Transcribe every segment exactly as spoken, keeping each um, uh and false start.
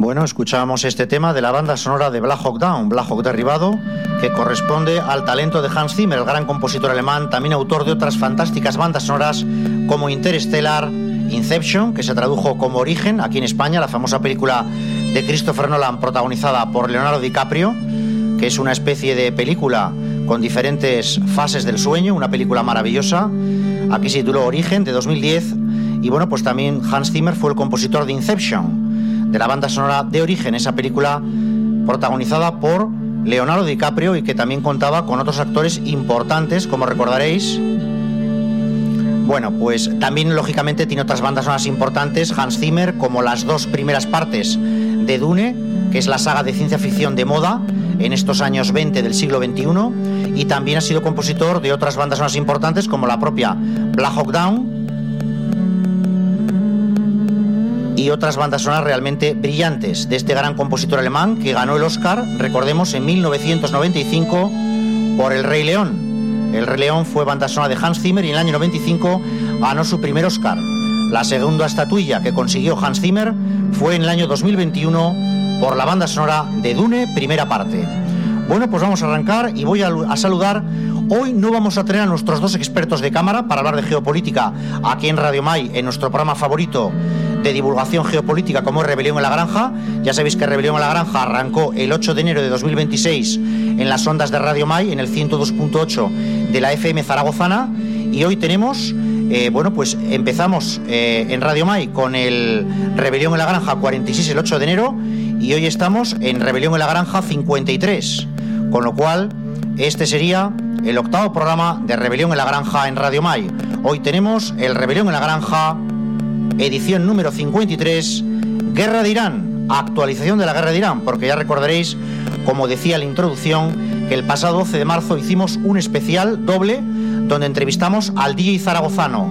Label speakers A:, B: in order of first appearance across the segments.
A: Bueno, escuchábamos este tema de la banda sonora de Black Hawk Down, Black Hawk Derribado, que corresponde al talento de Hans Zimmer, el gran compositor alemán, también autor de otras fantásticas bandas sonoras como Interstellar, Inception, que se tradujo como Origen aquí en España, la famosa película de Christopher Nolan protagonizada por Leonardo DiCaprio, que es una especie de película con diferentes fases del sueño, una película maravillosa. Aquí se tituló Origen, de dos mil diez, y bueno, pues también Hans Zimmer fue el compositor de Inception, de la banda sonora de Origen, esa película protagonizada por Leonardo DiCaprio y que también contaba con otros actores importantes, como recordaréis. Bueno, pues también lógicamente tiene otras bandas sonoras importantes Hans Zimmer, como las dos primeras partes de Dune, que es la saga de ciencia ficción de moda en estos años veinte del siglo veintiuno, y también ha sido compositor de otras bandas sonoras importantes como la propia Black Hawk Down y otras bandas sonoras realmente brillantes de este gran compositor alemán que ganó el Oscar, recordemos, en mil novecientos noventa y cinco por El Rey León. El Rey León fue banda sonora de Hans Zimmer y en el año noventa y cinco ganó su primer Oscar. La segunda estatuilla que consiguió Hans Zimmer fue en el año dos mil veintiuno por la banda sonora de Dune, primera parte. Bueno, pues vamos a arrancar y voy a, a saludar. Hoy no vamos a tener a nuestros dos expertos de cámara para hablar de geopolítica aquí en Radio Mai, en nuestro programa favorito de divulgación geopolítica como es Rebelión en la Granja. Ya sabéis que Rebelión en la Granja arrancó el ocho de enero de dos mil veintiséis en las ondas de Radio Mai, en el ciento dos punto ocho de la F M zaragozana, y hoy tenemos, eh, bueno, pues empezamos eh, en Radio Mai con el Rebelión en la Granja cuarenta y seis el ocho de enero y hoy estamos en Rebelión en la Granja cincuenta y tres, con lo cual este sería el octavo programa de Rebelión en la Granja en Radio Mai. Hoy tenemos el Rebelión en la Granja edición número cincuenta y tres, Guerra de Irán, actualización de la Guerra de Irán, porque ya recordaréis, como decía en la introducción, que el pasado doce de marzo hicimos un especial doble donde entrevistamos al D J zaragozano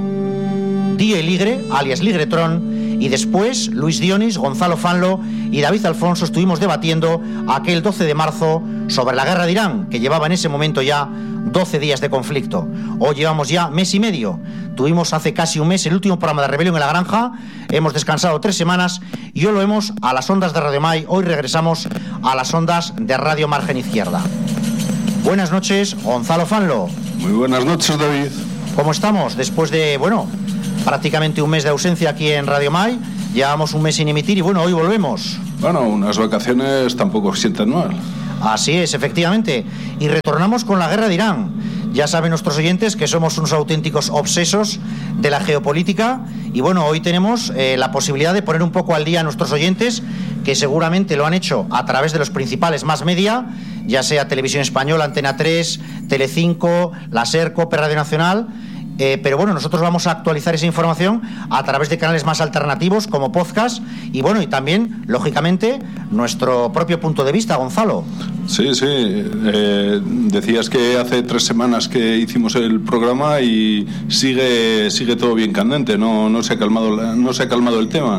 A: D J Ligre, alias Ligretron, y después Luis Dionis, Gonzalo Fanlo y David Alfonso estuvimos debatiendo aquel doce de marzo sobre la Guerra de Irán, que llevaba en ese momento ya doce días de conflicto. Hoy llevamos ya mes y medio. Tuvimos hace casi un mes el último programa de Rebelión en la Granja. Hemos descansado tres semanas y hoy lo vemos a las ondas de Radio Mai. Hoy regresamos a las ondas de Radio Margen Izquierda. Buenas noches, Gonzalo Fanlo.
B: Muy buenas noches, David.
A: ¿Cómo estamos? Después de, bueno, prácticamente un mes de ausencia aquí en Radio Mai. Llevamos un mes sin emitir y bueno, hoy volvemos.
B: Bueno, unas vacaciones tampoco sientan mal.
A: Así es, efectivamente. Y retornamos con la Guerra de Irán. Ya saben nuestros oyentes que somos unos auténticos obsesos de la geopolítica. Y bueno, hoy tenemos eh, la posibilidad de poner un poco al día a nuestros oyentes, que seguramente lo han hecho a través de los principales más media, ya sea Televisión Española, Antena tres, Telecinco, la SER, COPE, Radio Nacional. Eh, pero bueno, nosotros vamos a actualizar esa información a través de canales más alternativos como podcast y bueno, y también, lógicamente, nuestro propio punto de vista, Gonzalo.
B: Sí, sí, eh, decías que hace tres semanas que hicimos el programa y sigue sigue todo bien candente, no, no se ha calmado, no se ha calmado el tema.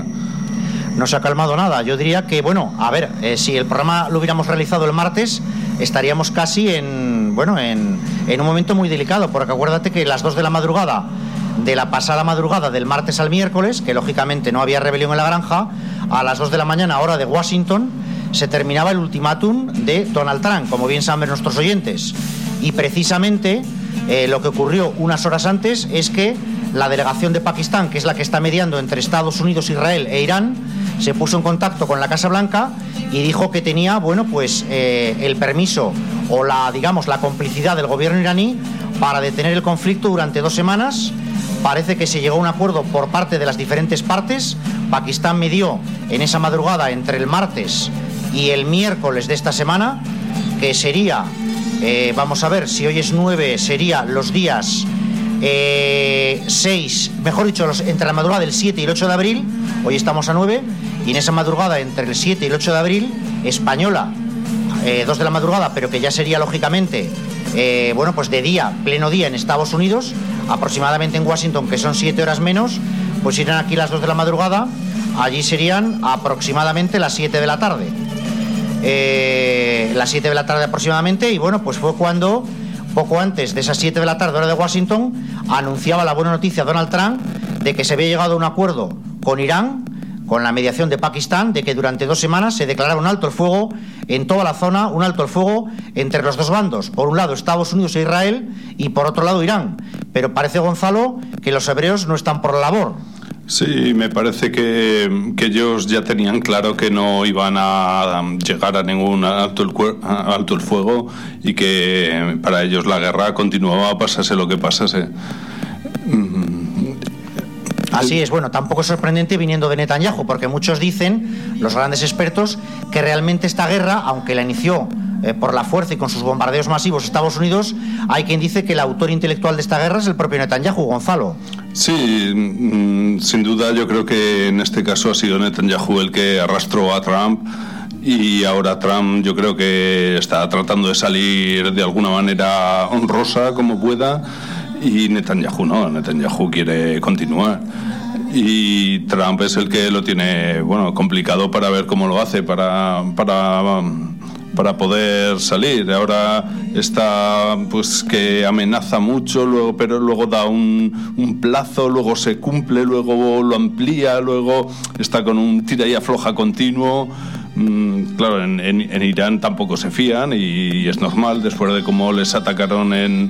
A: No se ha calmado nada. Yo diría que, bueno, a ver, eh, si el programa lo hubiéramos realizado el martes, estaríamos casi en, bueno, en, en un momento muy delicado, porque acuérdate que las dos de la madrugada, de la pasada madrugada del martes al miércoles, que lógicamente no había rebelión en la granja, a las dos de la mañana, hora de Washington, se terminaba el ultimátum de Donald Trump, como bien saben nuestros oyentes. Y precisamente eh, lo que ocurrió unas horas antes es que la delegación de Pakistán, que es la que está mediando entre Estados Unidos, Israel e Irán, se puso en contacto con la Casa Blanca y dijo que tenía, bueno, pues eh, el permiso o la, digamos, la complicidad del gobierno iraní para detener el conflicto durante dos semanas. Parece que se llegó a un acuerdo por parte de las diferentes partes. Pakistán midió en esa madrugada entre el martes y el miércoles de esta semana, que sería, eh, vamos a ver, si hoy es nueve, sería los días eh, seis, mejor dicho, los, entre la madrugada del siete y el ocho de abril. Hoy estamos a nueve, y en esa madrugada entre el siete y el ocho de abril, española, eh, dos de la madrugada, pero que ya sería lógicamente, eh, bueno, pues de día, pleno día en Estados Unidos, aproximadamente en Washington, que son siete horas menos, pues irán aquí las dos de la madrugada, allí serían aproximadamente las siete de la tarde. Eh, las siete de la tarde aproximadamente, y bueno, pues fue cuando, poco antes de esas siete de la tarde, hora de Washington, anunciaba la buena noticia Donald Trump de que se había llegado a un acuerdo con Irán con la mediación de Pakistán, de que durante dos semanas se declarara un alto el fuego en toda la zona, un alto el fuego entre los dos bandos. Por un lado Estados Unidos e Israel y por otro lado Irán. Pero parece, Gonzalo, que los hebreos no están por la labor.
B: Sí, me parece que, que ellos ya tenían claro que no iban a llegar a ningún alto el, alto el fuego y que para ellos la guerra continuaba, pasase lo que pasase.
A: Así es, bueno, tampoco es sorprendente viniendo de Netanyahu, porque muchos dicen, los grandes expertos, que realmente esta guerra, aunque la inició eh, por la fuerza y con sus bombardeos masivos Estados Unidos, hay quien dice que el autor intelectual de esta guerra es el propio Netanyahu, Gonzalo.
B: Sí, mm, sin duda yo creo que en este caso ha sido Netanyahu el que arrastró a Trump. Y ahora Trump yo creo que está tratando de salir de alguna manera honrosa como pueda, y Netanyahu no, Netanyahu quiere continuar. Y Trump es el que lo tiene, bueno, complicado para ver cómo lo hace, para, para, para poder salir. Ahora está, pues, que amenaza mucho, luego, pero luego da un, un plazo, luego se cumple, luego lo amplía, luego está con un tira y afloja continuo. Mm, claro, en, en, en Irán tampoco se fían y, y es normal, después de cómo les atacaron en,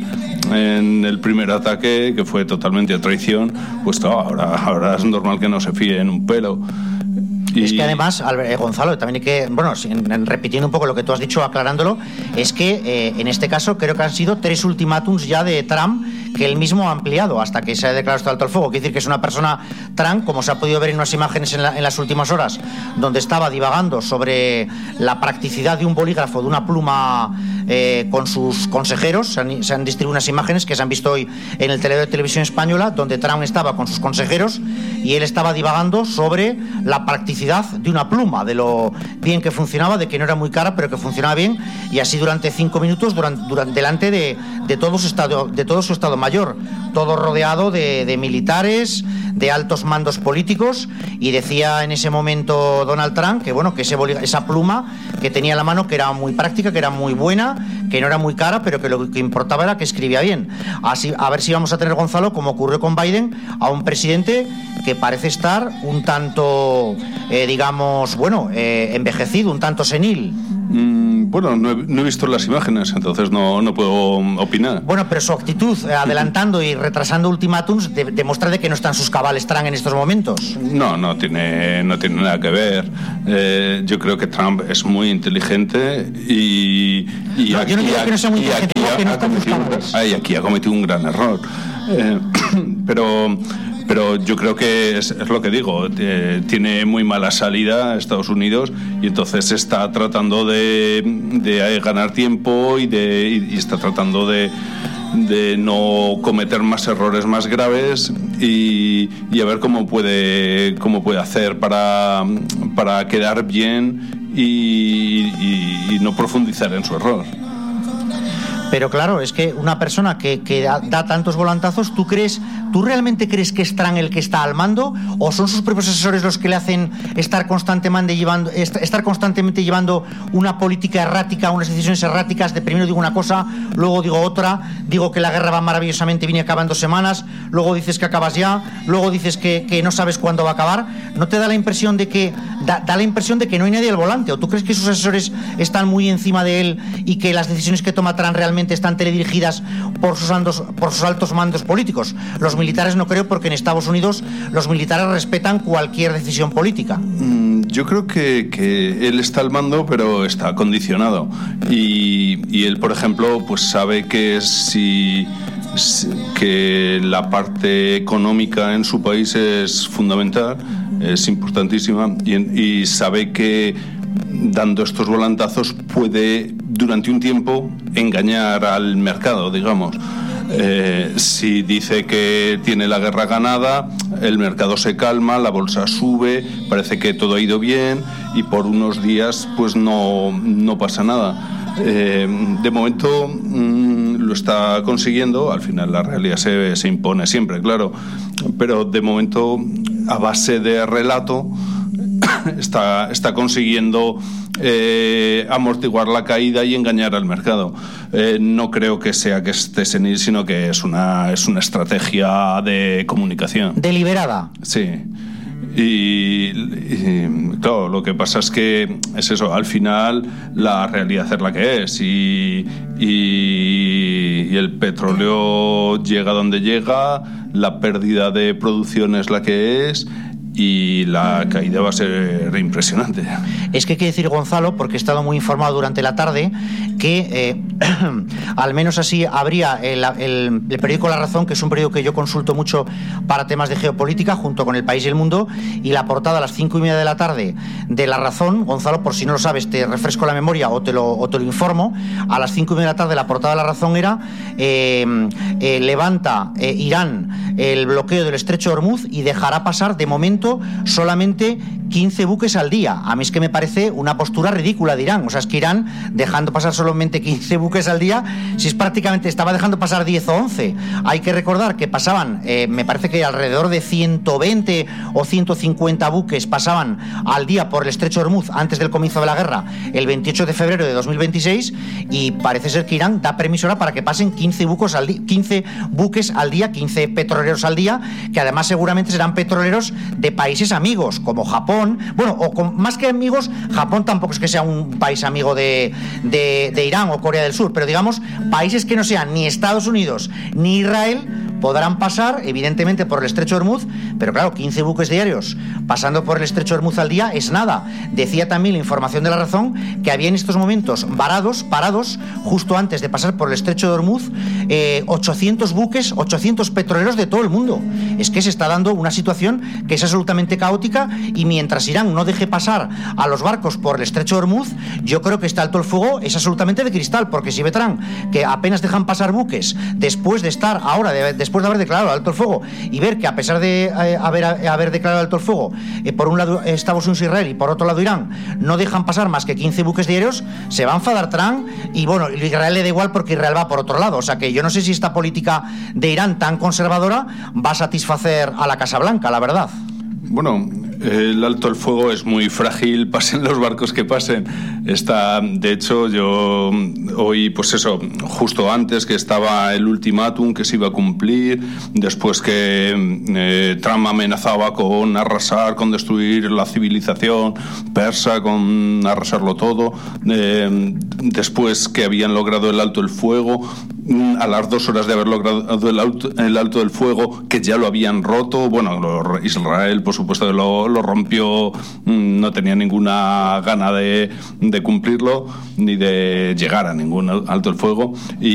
B: en el primer ataque, que fue totalmente a traición, pues no, ahora, ahora es normal que no se fíen un pelo. Y...
A: Es que además, Albert, Gonzalo, también hay que, bueno, en, en, repitiendo un poco lo que tú has dicho, aclarándolo, es que eh, en este caso creo que han sido tres ultimátums ya de Trump que él mismo ha ampliado hasta que se ha declarado este alto el fuego. Quiere decir que es una persona, Trump, como se ha podido ver en unas imágenes en, la, en las últimas horas, donde estaba divagando sobre la practicidad de un bolígrafo, de una pluma eh, con sus consejeros. Se han, se han distribuido unas imágenes que se han visto hoy en el tele de televisión española, donde Trump estaba con sus consejeros y él estaba divagando sobre la practicidad de una pluma, de lo bien que funcionaba, de que no era muy cara, pero que funcionaba bien, y así durante cinco minutos durante, durante, delante de, de, todo su estado, de todo su estado mayor, todo rodeado de, de militares, de altos mandos políticos, y decía en ese momento Donald Trump que bueno, que ese boli, esa pluma que tenía en la mano, que era muy práctica, que era muy buena, que no era muy cara, pero que lo que importaba era que escribía bien. Así, a ver si vamos a tener, Gonzalo, como ocurrió con Biden, a un presidente que parece estar un tanto, eh, digamos, bueno, eh, envejecido, un tanto senil.
B: Mm, bueno, no he, no he visto las imágenes, entonces no, no puedo opinar.
A: Bueno, pero su actitud, eh, adelantando y retrasando ultimátums, de, demuestra de que no están sus cabales Trump en estos momentos.
B: No, no tiene, no tiene nada que ver. Eh, yo creo que Trump es muy inteligente y... y
A: no,
B: aquí,
A: yo no digo que no sea muy inteligente,
B: aquí,
A: que no
B: ha,
A: están sus cabales.
B: un, ay, aquí ha cometido un gran error. Eh, pero... Pero yo creo que es, es lo que digo, eh, tiene muy mala salida a Estados Unidos y entonces está tratando de, de ganar tiempo y, de, y, y está tratando de, de no cometer más errores más graves y, y a ver cómo puede, cómo puede hacer para, para quedar bien y, y, y no profundizar en su error.
A: Pero claro, es que una persona que, que da, da tantos volantazos, ¿tú crees, tú realmente crees que es Trump el que está al mando? ¿O son sus propios asesores los que le hacen estar constantemente llevando, estar constantemente llevando una política errática, unas decisiones erráticas, de primero digo una cosa, luego digo otra, digo que la guerra va maravillosamente bien y acaba en dos semanas, luego dices que acabas ya, luego dices que, que no sabes cuándo va a acabar? ¿No te da la impresión de que da, da la impresión de que no hay nadie al volante? ¿O tú crees que sus asesores están muy encima de él y que las decisiones que toma Trump realmente están teledirigidas por sus, andos, por sus altos mandos políticos? Los militares no creo, porque en Estados Unidos los militares respetan cualquier decisión política.
B: Mm, yo creo que, que él está al mando, pero está condicionado. Y, y él, por ejemplo, pues sabe que si, si que la parte económica en su país es fundamental, es importantísima, y, y sabe que dando estos volantazos puede durante un tiempo engañar al mercado, digamos. Eh, si dice que tiene la guerra ganada, el mercado se calma, la bolsa sube, parece que todo ha ido bien y por unos días pues no, no pasa nada. Eh, de momento mmm, lo está consiguiendo. Al final la realidad se, se impone siempre, claro, pero de momento a base de relato está, está consiguiendo eh, amortiguar la caída y engañar al mercado. Eh, no creo que sea que esté senil, sino que es una, es una estrategia de comunicación.
A: Deliberada.
B: Sí. Y, y claro, lo que pasa es que es eso, al final la realidad es la que es y, y, y el petróleo llega donde llega, la pérdida de producción es la que es y la caída va a ser impresionante.
A: Es que hay que decir, Gonzalo, porque he estado muy informado durante la tarde, que eh, al menos así habría el, el, el periódico La Razón, que es un periódico que yo consulto mucho para temas de geopolítica, junto con El País y El Mundo, y la portada a las cinco y media de la tarde de La Razón, Gonzalo, por si no lo sabes, te refresco la memoria o te lo, o te lo informo, a las cinco y media de la tarde la portada de La Razón era eh, eh, levanta eh, Irán el bloqueo del estrecho de Hormuz y dejará pasar de momento solamente quince buques al día. A mí es que me parece una postura ridícula de Irán. O sea, es que Irán, dejando pasar solamente quince buques al día, si es prácticamente, estaba dejando pasar diez o once. Hay que recordar que pasaban, eh, me parece que alrededor de ciento veinte o ciento cincuenta buques pasaban al día por el estrecho de Hormuz antes del comienzo de la guerra, el veintiocho de febrero de dos mil veintiséis, y parece ser que Irán da permiso ahora para que pasen quince buques al día, quince buques al día, quince petroleros al día, que además seguramente serán petroleros de países amigos, como Japón. Bueno, o con, más que amigos, Japón tampoco es que sea un país amigo de, de, de Irán o Corea del Sur, pero digamos, países que no sean ni Estados Unidos ni Israel podrán pasar, evidentemente, por el estrecho de Hormuz, pero claro, quince buques diarios pasando por el estrecho de Hormuz al día es nada. Decía también la información de La Razón que había en estos momentos varados, parados, justo antes de pasar por el estrecho de Hormuz, eh, ochocientos buques, ochocientos petroleros de todo el mundo. Es que se está dando una situación que es absolutamente caótica, y mientras Irán no deje pasar a los barcos por el estrecho de Hormuz, yo creo que este alto el fuego es absolutamente de cristal, porque si Betrán, que apenas dejan pasar buques después de estar ahora, de, después de haber declarado alto el fuego, y ver que a pesar de eh, haber, eh, haber declarado alto el fuego, eh, por un lado Estados Unidos e Israel y por otro lado Irán, no dejan pasar más que quince buques diarios, se va a enfadar Trump, y bueno, Israel le da igual porque Israel va por otro lado. O sea que yo no sé si esta política de Irán tan conservadora va a satisfacer a la Casa Blanca, la verdad.
B: Bueno, el alto el fuego es muy frágil, pasen los barcos que pasen. Está, de hecho, yo hoy, pues eso, justo antes que estaba el ultimátum que se iba a cumplir, después que eh, Trump amenazaba con arrasar, con destruir la civilización persa, con arrasarlo todo, eh, después que habían logrado el alto el fuego, a las dos horas de haber logrado el alto, el alto del fuego, que ya lo habían roto, bueno, lo, Israel, por supuesto, lo, lo rompió, no tenía ninguna gana de, de cumplirlo, ni de llegar a ningún alto el fuego,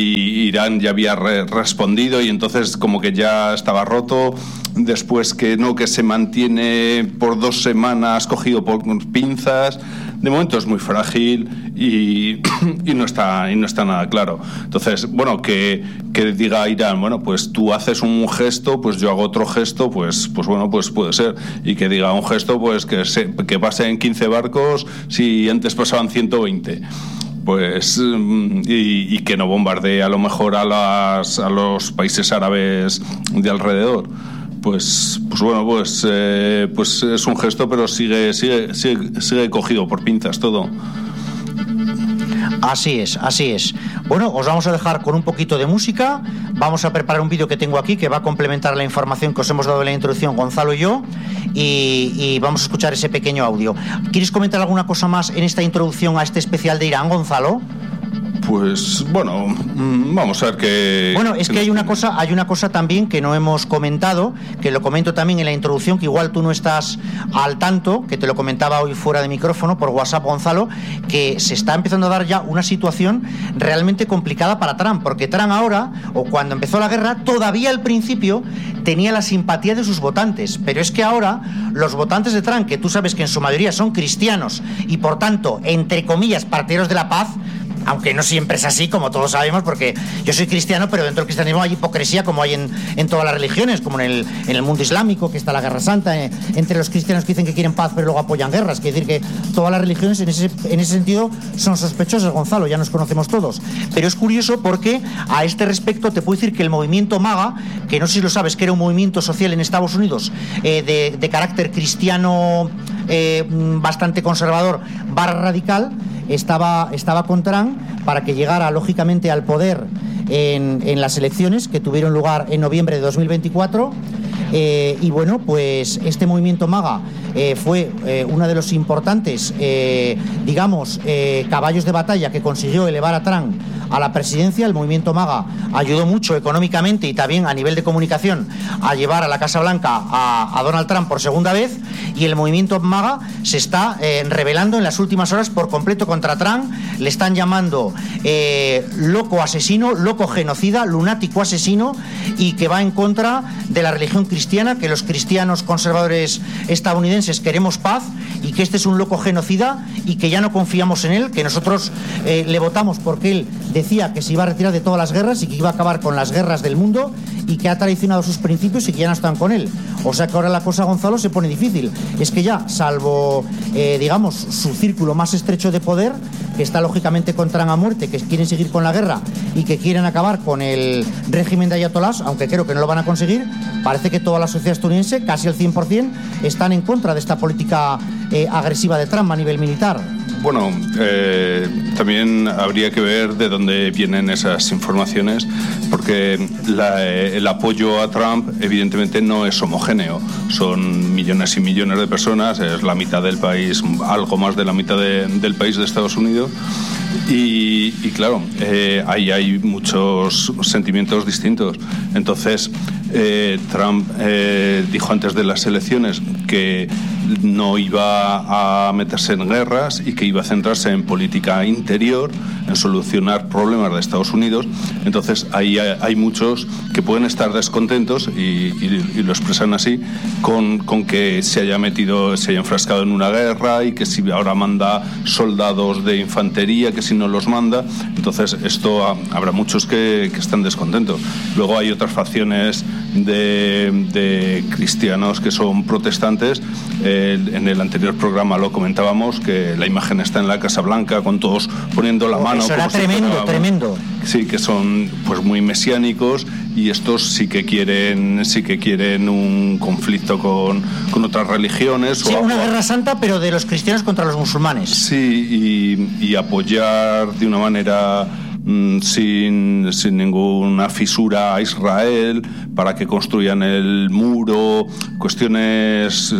B: y Irán ya había re, respondido, y entonces como que ya estaba roto. Después que no, que se mantiene por dos semanas cogido por pinzas. De momento es muy frágil y, y no está y no está nada claro. Entonces, bueno, que, que diga Irán, bueno, pues tú haces un gesto, pues yo hago otro gesto, pues pues bueno, pues puede ser. Y que diga un gesto, pues que se, que pasen quince barcos si antes pasaban ciento veinte. Pues y, y que no bombardee a lo mejor a las a los países árabes de alrededor. Pues, pues bueno, pues, eh, pues es un gesto, pero sigue, sigue, sigue, sigue cogido por pinzas todo.
A: Así es, así es. Bueno, os vamos a dejar con un poquito de música. Vamos a preparar un vídeo que tengo aquí que va a complementar la información que os hemos dado en la introducción, Gonzalo y yo, y, y vamos a escuchar ese pequeño audio. ¿Quieres comentar alguna cosa más en esta introducción a este especial de Irán, Gonzalo?
B: Pues bueno, vamos a ver qué...
A: Bueno, es que hay una cosa, hay una cosa también que no hemos comentado, que lo comento también en la introducción, que igual tú no estás al tanto, que te lo comentaba hoy fuera de micrófono por WhatsApp, Gonzalo, que se está empezando a dar ya una situación realmente complicada para Trump, porque Trump ahora, o cuando empezó la guerra, todavía al principio tenía la simpatía de sus votantes, pero es que ahora los votantes de Trump, que tú sabes que en su mayoría son cristianos y por tanto, entre comillas, partidarios de la paz, aunque no siempre es así, como todos sabemos, porque yo soy cristiano, pero dentro del cristianismo hay hipocresía, como hay en, en todas las religiones, como en el, en el mundo islámico, que está la Guerra Santa, eh, entre los cristianos que dicen que quieren paz pero luego apoyan guerras. Quiere decir que todas las religiones en ese, en ese sentido son sospechosas, Gonzalo, ya nos conocemos todos. Pero es curioso porque a este respecto te puedo decir que el movimiento MAGA, que no sé si lo sabes, que era un movimiento social en Estados Unidos eh, de, de carácter cristiano eh, bastante conservador barra radical, estaba, estaba con Trump para que llegara lógicamente al poder en, en las elecciones que tuvieron lugar en noviembre de dos mil veinticuatro, Eh, y bueno, pues este movimiento MAGA eh, fue eh, uno de los importantes, eh, digamos, eh, caballos de batalla que consiguió elevar a Trump a la presidencia. El movimiento MAGA ayudó mucho económicamente y también a nivel de comunicación a llevar a la Casa Blanca a, a Donald Trump por segunda vez, y el movimiento MAGA se está eh, rebelando en las últimas horas por completo contra Trump. Le están llamando eh, loco asesino, loco genocida, lunático asesino, y que va en contra de la religión cristiana, que los cristianos conservadores estadounidenses queremos paz, y que este es un loco genocida y que ya no confiamos en él, que nosotros eh, le votamos porque él decía que se iba a retirar de todas las guerras y que iba a acabar con las guerras del mundo, y que ha traicionado sus principios y que ya no están con él. O sea que ahora la cosa, Gonzalo, se pone difícil. Es que ya, salvo, eh, digamos, su círculo más estrecho de poder, que está lógicamente con Trump a muerte, que quieren seguir con la guerra y que quieren acabar con el régimen de ayatolás, aunque creo que no lo van a conseguir, parece que toda la sociedad estadounidense, casi el cien por ciento, están en contra de esta política eh, agresiva de Trump a nivel militar.
B: Bueno, eh, también habría que ver de dónde vienen esas informaciones, porque la, eh, el apoyo a Trump evidentemente no es homogéneo. Son millones y millones de personas, es la mitad del país, algo más de la mitad de, del país de Estados Unidos. Y, y claro, eh, ahí hay muchos sentimientos distintos. Entonces, eh, Trump eh, dijo antes de las elecciones que no iba a meterse en guerras y que iba a centrarse en política interior, en solucionar problemas de Estados Unidos. Entonces ahí hay muchos que pueden estar descontentos y, y, y lo expresan así, con, con que se haya metido, se haya enfrascado en una guerra, y que si ahora manda soldados de infantería, que si no los manda. Entonces esto ha, habrá muchos que, que están descontentos. Luego hay otras facciones de, de cristianos que son protestantes. Eh, en el anterior programa lo comentábamos, que la imagen está en la Casa Blanca con todos poniendo la mano.
A: Eso era tremendo, si tremendo.
B: Sí, que son pues muy mesiánicos, y estos sí que quieren sí que quieren un conflicto con, con otras religiones.
A: Sí, o una o, guerra santa, pero de los cristianos contra los musulmanes.
B: Sí, y, y apoyar de una manera Sin, sin ninguna fisura a Israel para que construyan el muro, cuestiones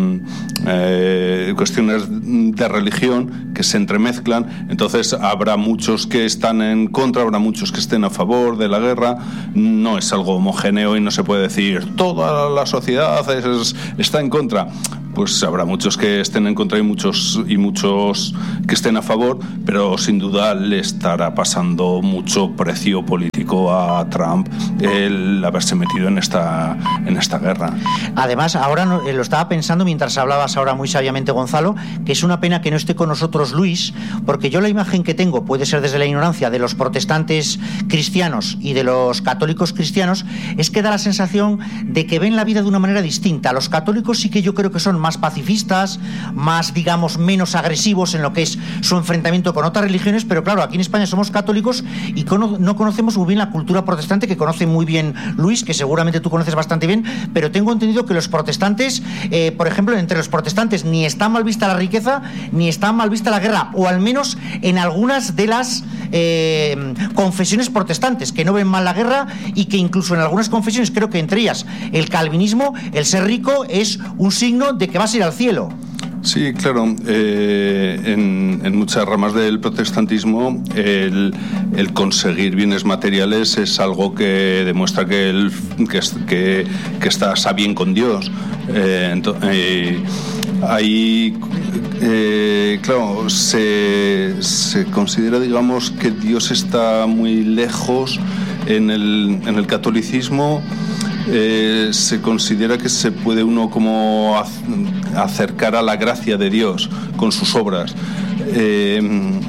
B: eh, cuestiones de religión que se entremezclan. Entonces habrá muchos que están en contra, habrá muchos que estén a favor de la guerra. No es algo homogéneo y no se puede decir toda la sociedad es, está en contra. Pues habrá muchos que estén en contra y muchos y muchos que estén a favor, pero sin duda le estará pasando mucho precio político a Trump el haberse metido en esta en esta guerra.
A: Además, ahora no, lo estaba pensando mientras hablabas ahora muy sabiamente, Gonzalo, que es una pena que no esté con nosotros Luis, porque yo la imagen que tengo, puede ser desde la ignorancia, de los protestantes cristianos y de los católicos cristianos, es que da la sensación de que ven la vida de una manera distinta. Los católicos sí que yo creo que son más más pacifistas, más, digamos, menos agresivos en lo que es su enfrentamiento con otras religiones, pero claro, aquí en España somos católicos y cono- no conocemos muy bien la cultura protestante, que conoce muy bien Luis, que seguramente tú conoces bastante bien, pero tengo entendido que los protestantes, eh, por ejemplo, entre los protestantes ni está mal vista la riqueza, ni está mal vista la guerra, o al menos en algunas de las eh, confesiones protestantes, que no ven mal la guerra, y que incluso en algunas confesiones, creo que entre ellas el calvinismo, el ser rico es un signo de que vas a ir al cielo.
B: Sí, claro. Eh, en, en muchas ramas del protestantismo el, el conseguir bienes materiales es algo que demuestra que, el, que, que, que estás a bien con Dios. Eh, ento, eh, ahí, eh, claro, se, se considera, digamos, que Dios está muy lejos en el, en el catolicismo. Eh, se considera que se puede uno como acercar a la gracia de Dios con sus obras. Eh,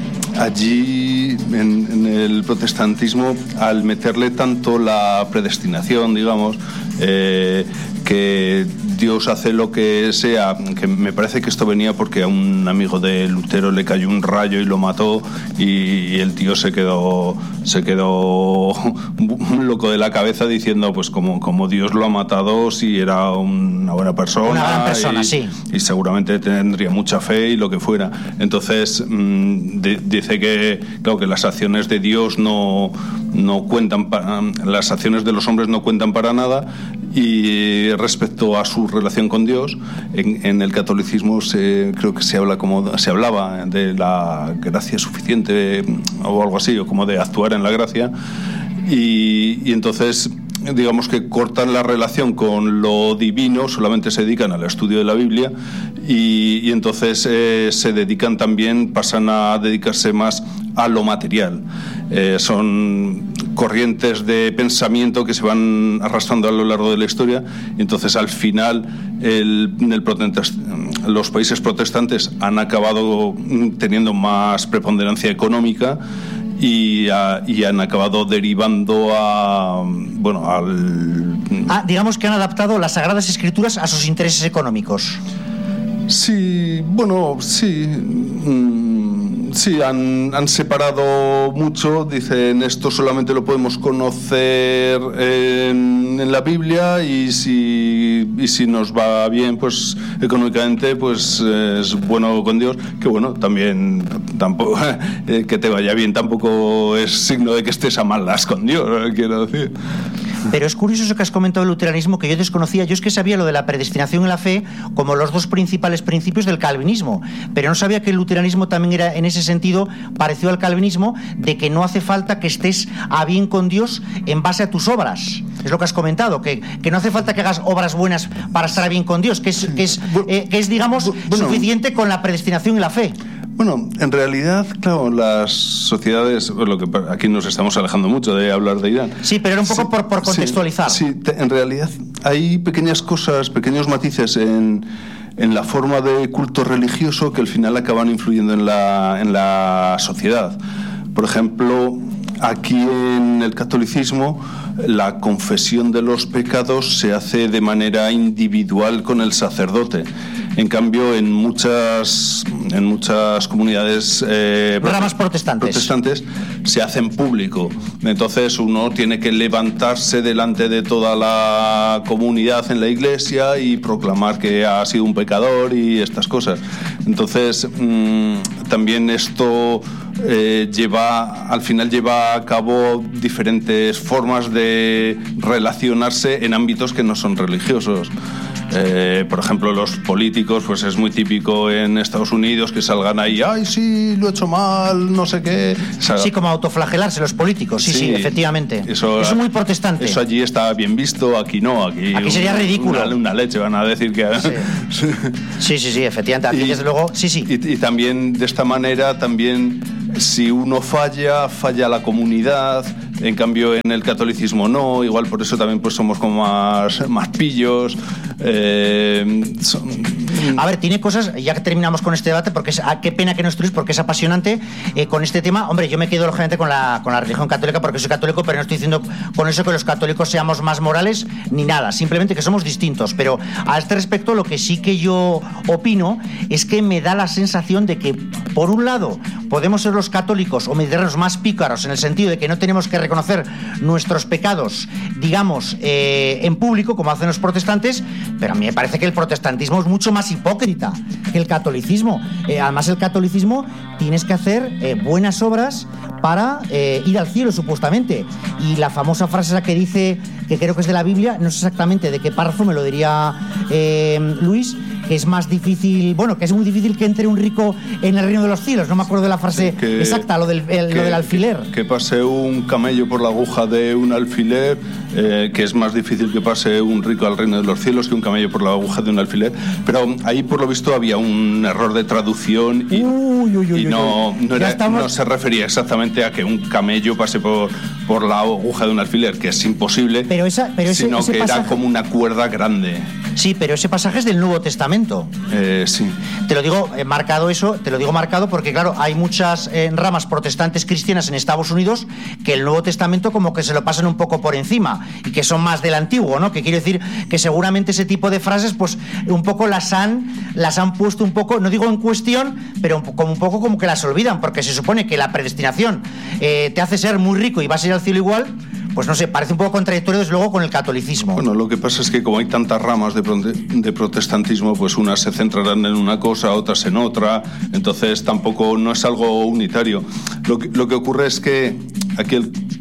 B: allí en, en el protestantismo, al meterle tanto la predestinación, digamos, eh, que Dios hace lo que sea, que me parece que esto venía porque a un amigo de Lutero le cayó un rayo y lo mató, y, y el tío se quedó se quedó loco de la cabeza diciendo, pues como, como Dios lo ha matado, si era una buena persona,
A: una gran persona,
B: y,
A: sí.
B: y seguramente tendría mucha fe y lo que fuera. Entonces mmm, de, dice que claro, que las acciones de Dios no no cuentan para, las acciones de los hombres no cuentan para nada, Y respecto a su relación con Dios, en, en el catolicismo se, creo que se habla como se hablaba de la gracia suficiente o algo así, o como de actuar en la gracia, y, y entonces digamos que cortan la relación con lo divino, solamente se dedican al estudio de la Biblia, y, y entonces eh, se dedican también, pasan a dedicarse más a lo material. Eh, son corrientes de pensamiento que se van arrastrando a lo largo de la historia, y entonces al final el, el los países protestantes han acabado teniendo más preponderancia económica y, a, y han acabado derivando a bueno al
A: ah, digamos que han adaptado las Sagradas Escrituras a sus intereses económicos.
B: Sí, bueno, sí. Sí, han, han separado mucho. Dicen, esto solamente lo podemos conocer en, en la Biblia, y si, y si nos va bien, pues económicamente, pues es bueno con Dios. Que bueno, también tampoco eh, que te vaya bien tampoco es signo de que estés a malas con Dios, quiero decir.
A: Pero es curioso eso que has comentado del luteranismo, que yo desconocía. Yo es que sabía lo de la predestinación en la fe como los dos principales principios del calvinismo, pero no sabía que el luteranismo también era en ese sentido parecido al calvinismo, de que no hace falta que estés a bien con Dios en base a tus obras. Es lo que has comentado, que, que no hace falta que hagas obras buenas para estar a bien con Dios, que es, que es, eh, que es digamos, bueno, suficiente con la predestinación y la fe.
B: Bueno, en realidad, claro, las sociedades, lo que aquí nos estamos alejando mucho de hablar de Irán.
A: Sí, pero era un poco sí, por, por contextualizar.
B: Sí, sí te, en realidad hay pequeñas cosas, pequeños matices en, en la forma de culto religioso que al final acaban influyendo en la, en la sociedad. Por ejemplo, aquí en el catolicismo la confesión de los pecados se hace de manera individual con el sacerdote. En cambio, en muchas en muchas comunidades eh,
A: ramas protestantes.
B: protestantes se hace en público. Entonces uno tiene que levantarse delante de toda la comunidad en la iglesia y proclamar que ha sido un pecador y estas cosas. Entonces mmm, también esto eh, lleva al final lleva a cabo diferentes formas de relacionarse en ámbitos que no son religiosos. Eh, por ejemplo, los políticos, pues es muy típico en Estados Unidos que salgan ahí, ay, sí, lo he hecho mal, no sé qué. O sea,
A: sí, como autoflagelarse los políticos, sí, sí, sí efectivamente. Eso, eso es muy protestante.
B: Eso allí está bien visto, aquí no. Aquí,
A: aquí sería
B: un,
A: ridículo.
B: Una, una leche, van a decir que...
A: Sí, sí, sí, sí, efectivamente. Aquí, y, desde luego, sí, sí.
B: Y, y también, de esta manera, también, si uno falla, falla la comunidad. En cambio, en el catolicismo no. Igual por eso también pues somos como más, más pillos. Eh, son...
A: A ver, tiene cosas, ya que terminamos con este debate, porque es, ah, qué pena que no estudies, porque es apasionante eh, con este tema. Hombre, yo me quedo lógicamente con la, con la religión católica porque soy católico, pero no estoy diciendo con eso que los católicos seamos más morales ni nada, simplemente que somos distintos. Pero a este respecto, lo que sí que yo opino es que me da la sensación de que, por un lado, podemos ser los católicos o mediterráneos más pícaros en el sentido de que no tenemos que reconocer nuestros pecados, digamos, eh, en público, como hacen los protestantes, pero a mí me parece que el protestantismo es mucho más hipócrita que el catolicismo. Eh, además, el catolicismo tienes que hacer eh, buenas obras para eh, ir al cielo, supuestamente. Y la famosa frase esa que dice, que creo que es de la Biblia, no sé exactamente de qué párrafo, me lo diría eh, Luis, que es más difícil, bueno, que es muy difícil que entre un rico en el reino de los cielos. No me acuerdo de la frase que, exacta, lo del, el,
B: que,
A: lo del alfiler.
B: Que, que pase un camello por la aguja de un alfiler, eh, que es más difícil que pase un rico al reino de los cielos que un camello por la aguja de un alfiler. Pero ahí, por lo visto, había un error de traducción y, uy, uy, uy, y no, no, era, estamos... no se refería exactamente a que un camello pase por, por la aguja de un alfiler, que es imposible,
A: pero esa, pero ese,
B: sino
A: ese
B: que
A: pasaje...
B: era como una cuerda grande.
A: Sí, pero ese pasaje es del Nuevo Testamento.
B: Eh, sí.
A: Te lo digo eh, marcado eso, te lo digo marcado porque claro, hay muchas eh, ramas protestantes cristianas en Estados Unidos que el Nuevo Testamento como que se lo pasan un poco por encima y que son más del antiguo, ¿no? Que quiere decir que seguramente ese tipo de frases pues un poco las han las han puesto un poco, no digo en cuestión, pero como un poco como que las olvidan, porque se supone que la predestinación eh, te hace ser muy rico y vas a ir al cielo igual. Pues no sé, parece un poco contradictorio desde luego con el catolicismo.
B: Bueno, lo que pasa es que como hay tantas ramas de, de protestantismo, pues unas se centrarán en una cosa, otras en otra, entonces tampoco no es algo unitario. Lo que, lo que ocurre es que aquí el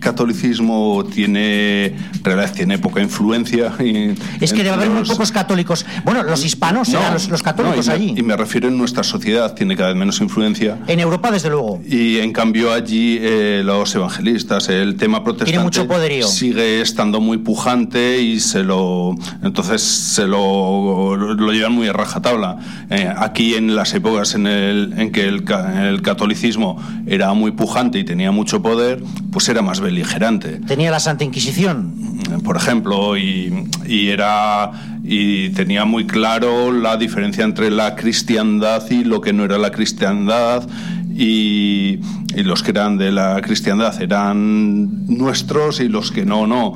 B: catolicismo tiene, en realidad tiene poca influencia. Y,
A: es que debe haber muy pocos católicos. Bueno, los hispanos no, eran los, los católicos
B: no, y
A: allí.
B: Me, y me refiero en nuestra sociedad, tiene cada vez menos influencia.
A: En Europa, desde luego.
B: Y en cambio allí eh, los evangelistas, el tema protestante
A: tiene mucho poderío.
B: Sigue estando muy pujante y se lo entonces se lo, lo llevan muy a rajatabla. Eh, aquí en las épocas en, el, en que el, el catolicismo era muy pujante y tenía mucho poder, pues era más beligerante.
A: Tenía la Santa Inquisición,
B: por ejemplo, y, y era y tenía muy claro la diferencia entre la cristiandad y lo que no era la cristiandad. Y, y los que eran de la cristiandad eran nuestros y los que no, no.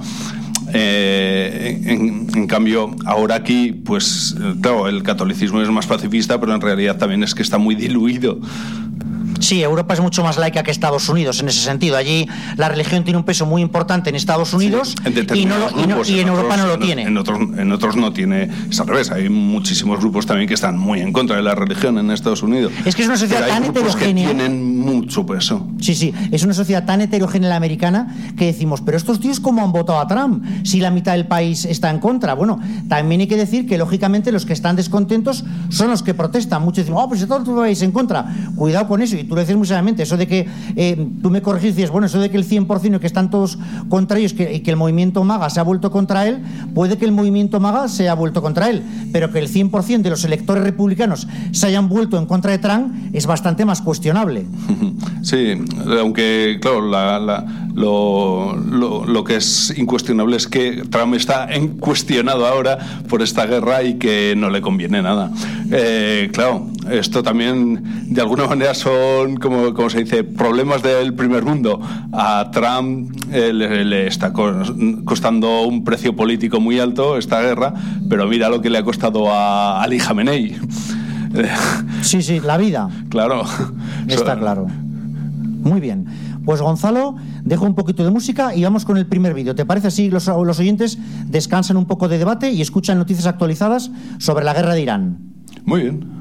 B: Eh, en, en cambio, ahora aquí, pues, claro, el catolicismo es más pacifista, pero en realidad también es que está muy diluido.
A: Sí, Europa es mucho más laica que Estados Unidos en ese sentido. Allí la religión tiene un peso muy importante en Estados Unidos, sí, en y, no lo, y, no, y en, en Europa no lo
B: en,
A: tiene.
B: En otros, en otros no tiene, es al revés. Hay muchísimos grupos también que están muy en contra de la religión en Estados Unidos.
A: Es que es una sociedad tan heterogénea.
B: Que tienen mucho peso.
A: Sí, sí, es una sociedad tan heterogénea la americana que decimos, pero estos tíos ¿cómo han votado a Trump si la mitad del país está en contra? Bueno, también hay que decir que lógicamente los que están descontentos son los que protestan. Muchos dicen, oh, pues si todo tu país en contra. Cuidado con eso, y tú lo dices muy seriamente. Eso de que, eh, tú me corregís, dices, bueno, eso de que el cien por ciento que están todos contra ellos que, y que el movimiento MAGA se ha vuelto contra él, puede que el movimiento MAGA se haya vuelto contra él, pero que el cien por ciento de los electores republicanos se hayan vuelto en contra de Trump es bastante más cuestionable.
B: Sí, aunque, claro, la, la, lo, lo, lo que es incuestionable es que Trump está cuestionado ahora por esta guerra y que no le conviene nada. Eh, claro, esto también, de alguna manera, son, como, como se dice, problemas del primer mundo. A Trump eh, le, le está costando un precio político muy alto esta guerra, pero mira lo que le ha costado a Ali Khamenei.
A: Sí, sí, la vida.
B: Claro.
A: Está claro. Muy bien. Pues Gonzalo, dejo un poquito de música y vamos con el primer vídeo. ¿Te parece? Así los, los oyentes descansan un poco de debate y escuchan noticias actualizadas sobre la guerra de Irán.
B: Muy bien.